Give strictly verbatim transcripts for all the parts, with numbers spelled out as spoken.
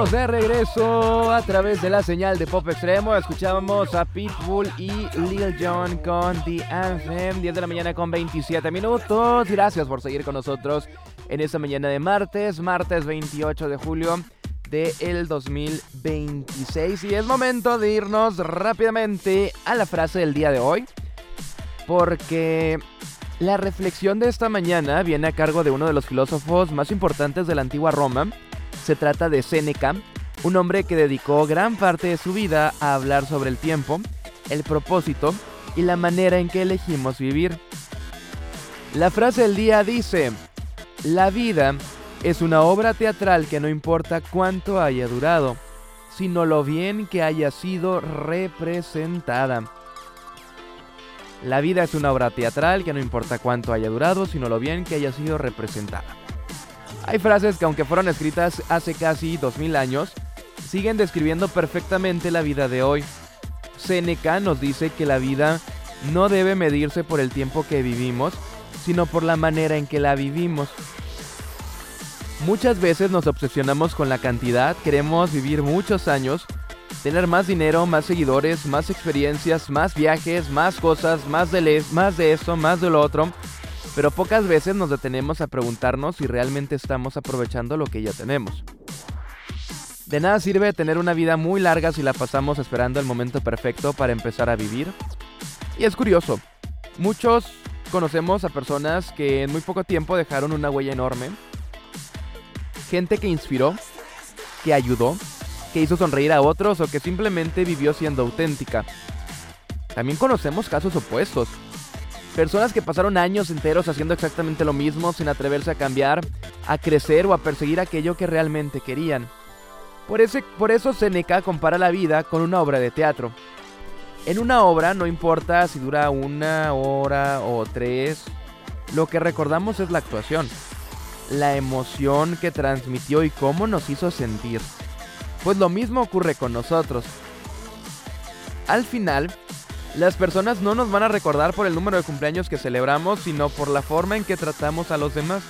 De regreso a través de la señal de Pop Extremo, escuchábamos a Pitbull y Lil Jon con The Anthem, diez de la mañana con veintisiete minutos. Gracias por seguir con nosotros en esta mañana de martes, martes veintiocho de julio del dos mil veintiséis. Y es momento de irnos rápidamente a la frase del día de hoy, porque la reflexión de esta mañana viene a cargo de uno de los filósofos más importantes de la antigua Roma. Se trata de Séneca, un hombre que dedicó gran parte de su vida a hablar sobre el tiempo, el propósito y la manera en que elegimos vivir. La frase del día dice: la vida es una obra teatral que no importa cuánto haya durado, sino lo bien que haya sido representada. La vida es una obra teatral que no importa cuánto haya durado, sino lo bien que haya sido representada. Hay frases que, aunque fueron escritas hace casi dos mil años, siguen describiendo perfectamente la vida de hoy. Séneca nos dice que la vida no debe medirse por el tiempo que vivimos, sino por la manera en que la vivimos. Muchas veces nos obsesionamos con la cantidad, queremos vivir muchos años, tener más dinero, más seguidores, más experiencias, más viajes, más cosas, más de, les, más de esto, más de lo otro. Pero pocas veces nos detenemos a preguntarnos si realmente estamos aprovechando lo que ya tenemos. De nada sirve tener una vida muy larga si la pasamos esperando el momento perfecto para empezar a vivir. Y es curioso, muchos conocemos a personas que en muy poco tiempo dejaron una huella enorme. Gente que inspiró, que ayudó, que hizo sonreír a otros o que simplemente vivió siendo auténtica. También conocemos casos opuestos. Personas que pasaron años enteros haciendo exactamente lo mismo sin atreverse a cambiar, a crecer o a perseguir aquello que realmente querían. Por, ese, por eso Séneca compara la vida con una obra de teatro. En una obra no importa si dura una hora o tres, lo que recordamos es la actuación, la emoción que transmitió y cómo nos hizo sentir. Pues lo mismo ocurre con nosotros. Al final, las personas no nos van a recordar por el número de cumpleaños que celebramos, sino por la forma en que tratamos a los demás,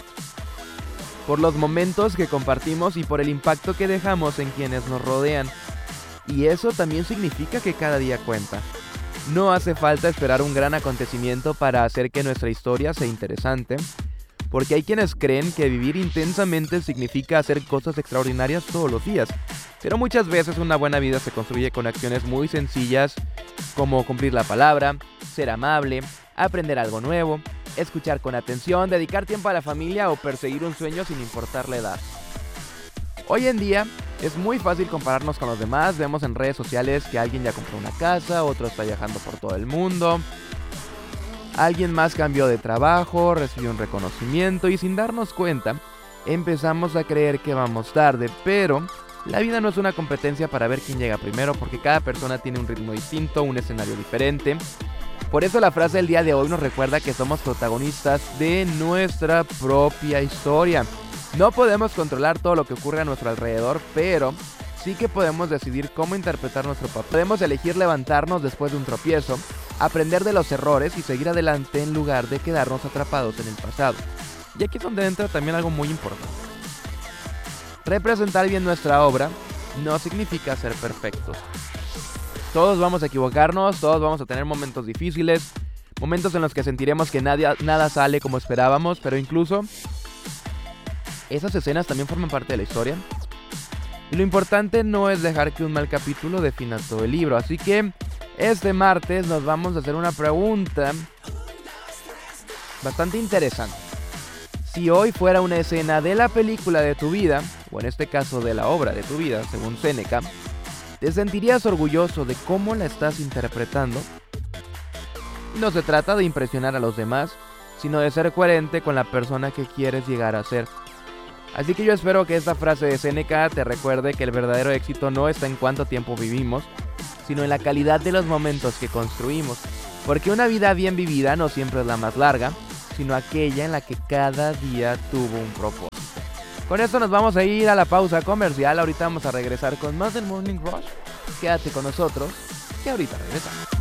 por los momentos que compartimos y por el impacto que dejamos en quienes nos rodean. Y eso también significa que cada día cuenta. No hace falta esperar un gran acontecimiento para hacer que nuestra historia sea interesante, porque hay quienes creen que vivir intensamente significa hacer cosas extraordinarias todos los días. Pero muchas veces una buena vida se construye con acciones muy sencillas, como cumplir la palabra, ser amable, aprender algo nuevo, escuchar con atención, dedicar tiempo a la familia o perseguir un sueño sin importar la edad. Hoy en día es muy fácil compararnos con los demás. Vemos en redes sociales que alguien ya compró una casa, otro está viajando por todo el mundo, alguien más cambió de trabajo, recibió un reconocimiento y sin darnos cuenta empezamos a creer que vamos tarde. Pero la vida no es una competencia para ver quién llega primero, porque cada persona tiene un ritmo distinto, un escenario diferente. Por eso la frase del día de hoy nos recuerda que somos protagonistas de nuestra propia historia. No podemos controlar todo lo que ocurre a nuestro alrededor, pero sí que podemos decidir cómo interpretar nuestro papel. Podemos elegir levantarnos después de un tropiezo, aprender de los errores y seguir adelante en lugar de quedarnos atrapados en el pasado. Y aquí es donde entra también algo muy importante. Representar bien nuestra obra no significa ser perfectos. Todos vamos a equivocarnos, todos vamos a tener momentos difíciles, momentos en los que sentiremos que nadie, nada sale como esperábamos, pero incluso esas escenas también forman parte de la historia. Y lo importante no es dejar que un mal capítulo defina todo el libro. Así que este martes nos vamos a hacer una pregunta bastante interesante. Si hoy fuera una escena de la película de tu vida, o en este caso de la obra de tu vida, según Séneca, ¿te sentirías orgulloso de cómo la estás interpretando? No se trata de impresionar a los demás, sino de ser coherente con la persona que quieres llegar a ser. Así que yo espero que esta frase de Séneca te recuerde que el verdadero éxito no está en cuánto tiempo vivimos, sino en la calidad de los momentos que construimos. Porque una vida bien vivida no siempre es la más larga, sino aquella en la que cada día tuvo un propósito. Con esto nos vamos a ir a la pausa comercial. Ahorita vamos a regresar con más del Morning Rush. Quédate con nosotros, que ahorita regresamos.